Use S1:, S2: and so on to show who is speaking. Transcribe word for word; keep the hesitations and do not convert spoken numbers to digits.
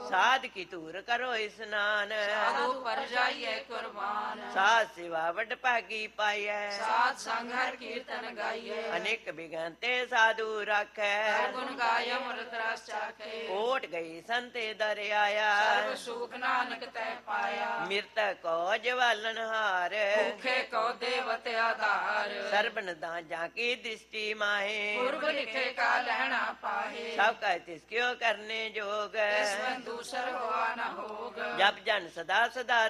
S1: ਸਾਧ ਕੀ ਧੂਰ ਕਰੋ ਇਸਨਾਨ
S2: ਸਾਧੂ ਪਰ ਜਾਈਏ ਕੁਰਬਾਨ
S1: ਸਾਧ ਸੇਵਾ ਵੱਡ ਭਾਗੀ ਪਾਈਐ
S2: ਸਾਧ ਸੰਗ ਹਰ ਕੀਰਤਨ ਗਾਈਏ
S1: ਅਨੇਕ ਬਿਗੰਤੇ ਸਾਧੂ ਰਾਖੈ
S2: ਗੁਣ ਗਾਏ ਅੰਮ੍ਰਿਤ ਰਸ ਚਾਖੇ
S1: ਓਟ ਗਈ ਸੰਤੇ ਦਰ ਆਇਆ
S2: ਸਰਬ ਸੁਖ ਨਾਨਕ ਤੈ ਪਾਇਆ
S1: ਮਿਰਤ ਕੋ ਜਵਾਲਨ ਹਾਰ
S2: ਭੁਖੇ ਕੋ ਦੇਵਤ ਆਧਾਰ
S1: ਸਰਬਨ ਦਾ ਜਾਂ ਕੀ ਦ੍ਰਿਸ਼ਟੀ ਮਾਹੇ
S2: ਪੁਰਬ ਲਿਖੇ ਕਾ ਲੈਣਾ ਪਾਹੇ
S1: ਸਭ ਕਾ ਤਿਸ ਕਿਉ ਕਰਨੇ ਜੋਗ
S2: ਇਸ ਵਿੱਚ ਦੂਸਰ ਹੋਆ ਨ ਹੋਗ
S1: ਜਪ ਜਨ ਸਦਾ ਸਦਾ